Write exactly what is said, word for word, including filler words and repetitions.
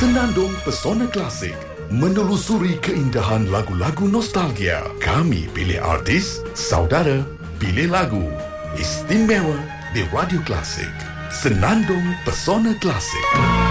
Senandung Pesona Klasik, menelusuri keindahan lagu-lagu nostalgia. Kami pilih artis, saudara, pilih lagu. Istimewa di Radio Klasik. Senandung Pesona Klasik.